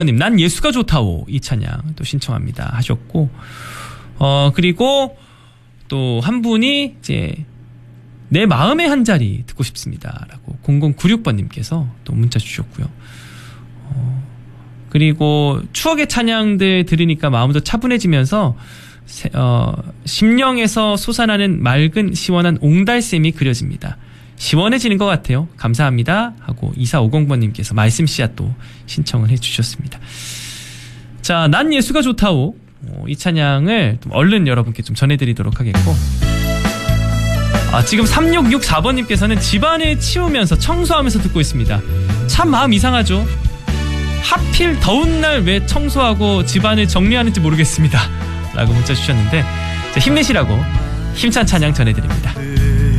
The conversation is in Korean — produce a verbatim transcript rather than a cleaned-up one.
님, 난 예수가 좋다오. 이 찬양 또 신청합니다 하셨고, 어, 그리고 또 한 분이 이제 내 마음의 한 자리 듣고 싶습니다 라고 공공구육 번님께서 또 문자 주셨고요. 어, 그리고 추억의 찬양들 들으니까 마음도 차분해지면서 세, 어, 심령에서 솟아나는 맑은 시원한 옹달샘이 그려집니다. 시원해지는 것 같아요. 감사합니다 하고 이사오공 번님께서 말씀 씨앗 또 신청을 해주셨습니다. 자, 난 예수가 좋다오. 어, 이 찬양을 좀 얼른 여러분께 좀 전해드리도록 하겠고, 아, 지금 삼육육사 번님께서는 집안을 치우면서 청소하면서 듣고 있습니다. 참 마음 이상하죠. 하필 더운 날 왜 청소하고 집안을 정리하는지 모르겠습니다 라고 문자 주셨는데, 자, 힘내시라고 힘찬 찬양 전해드립니다.